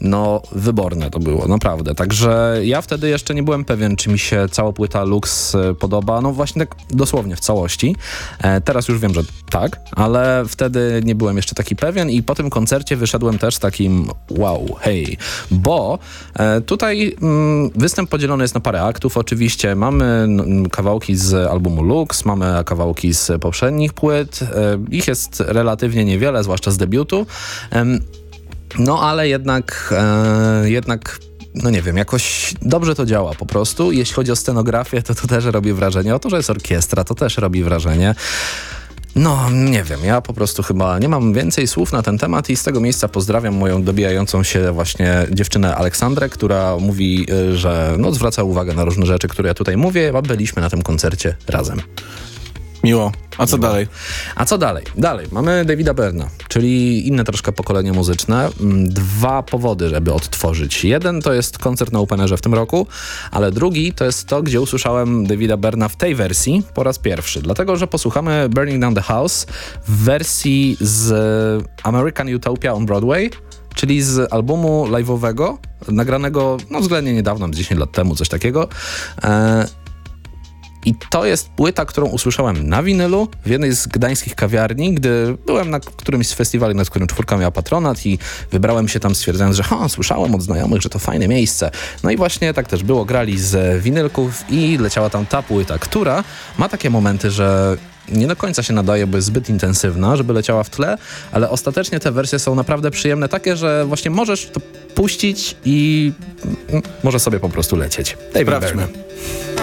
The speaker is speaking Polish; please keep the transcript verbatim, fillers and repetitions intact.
no wyborne to było, naprawdę. Także ja wtedy jeszcze nie byłem pewien, czy mi się cała płyta Lux podoba, no właśnie tak dosłownie w całości. E, teraz już wiem, że tak, ale wtedy nie byłem jeszcze taki pewien i po tym koncercie wyszedłem też takim wow, hej, bo e, tutaj mm, występ podzielony jest na parę aktów oczywiście. Mamy n- kawałki z albumu Lux, mamy kawałki z poprzednich płyt. E, ich jest relatywnie niewiele, zwłaszcza z debiutu. E, no ale jednak, e, jednak no nie wiem, jakoś dobrze to działa po prostu. Jeśli chodzi o scenografię, to to też robi wrażenie. O to, że jest orkiestra, to też robi wrażenie. No, nie wiem, ja po prostu chyba nie mam więcej słów na ten temat i z tego miejsca pozdrawiam moją dobijającą się właśnie dziewczynę Aleksandrę, która mówi, że no, zwraca uwagę na różne rzeczy, które ja tutaj mówię, a byliśmy na tym koncercie razem. Miło. A co Miło. dalej? A co dalej? Dalej mamy Davida Byrna, czyli inne troszkę pokolenie muzyczne. Dwa powody, żeby odtworzyć. Jeden to jest koncert na Openerze w tym roku, ale drugi to jest to, gdzie usłyszałem Davida Byrna w tej wersji po raz pierwszy. Dlatego, że posłuchamy Burning Down the House w wersji z American Utopia on Broadway, czyli z albumu live'owego, nagranego no względnie niedawno, dziesięć lat temu, coś takiego. E- I to jest płyta, którą usłyszałem na winylu w jednej z gdańskich kawiarni, gdy byłem na którymś z festiwali, na którym czwórka miała patronat i wybrałem się tam stwierdzając, że ha, słyszałem od znajomych, że to fajne miejsce. No i właśnie tak też było, grali z winylków i leciała tam ta płyta, która ma takie momenty, że nie do końca się nadaje, bo jest zbyt intensywna, żeby leciała w tle, ale ostatecznie te wersje są naprawdę przyjemne, takie, że właśnie możesz to puścić i może sobie po prostu lecieć. David Sprawdźmy. Byrne.